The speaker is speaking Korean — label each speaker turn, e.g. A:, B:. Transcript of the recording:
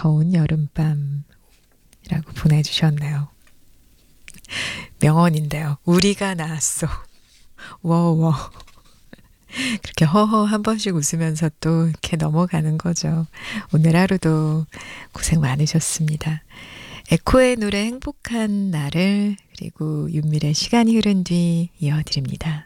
A: 더운 여름밤이라고 보내주셨네요. 명언인데요. 우리가 나았어. 워워. 그렇게 허허 한 번씩 웃으면서 또 이렇게 넘어가는 거죠. 오늘 하루도 고생 많으셨습니다. 에코의 노래 행복한 날을, 그리고 윤밀의 시간이 흐른 뒤 이어드립니다.